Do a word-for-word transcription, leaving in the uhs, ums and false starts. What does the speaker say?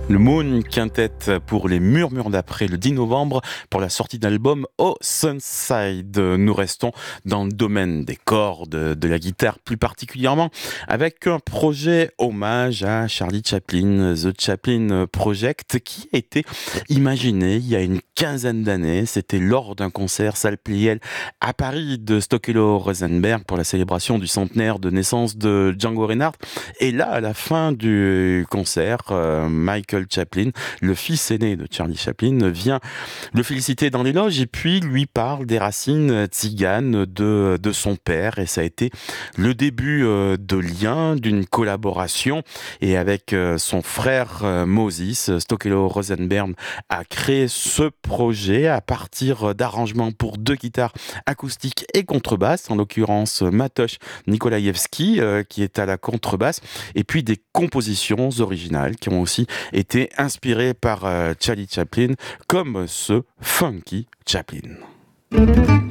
Le Moon Quintet pour les Murmures d'après le dix novembre pour la sortie d'album au Sunside. Nous restons dans le domaine des cordes, de la guitare plus particulièrement, avec un projet hommage à Charlie Chaplin, The Chaplin Project, qui a été imaginé il y a une quinzaine d'années. C'était lors d'un concert salle Pleyel à Paris de Stokelo Rosenberg pour la célébration du centenaire de naissance de Django Reinhardt. Et là, à la fin du concert, euh, Michael Chaplin, le fils aîné de Charlie Chaplin, vient le féliciter dans les loges et puis lui parle des racines tziganes de, de son père. Et ça a été le début euh, de lien, d'une collaboration. Et avec euh, son frère euh, Moses, Stokelo Rosenberg a créé ce projet à partir d'arrangements pour deux guitares acoustiques et contrebasse, en l'occurrence Matosh Nikolaevski euh, qui est à la contrebasse, et puis des compositions originales qui ont aussi été inspirées par euh, Charlie Chaplin, comme ce Funky Chaplin.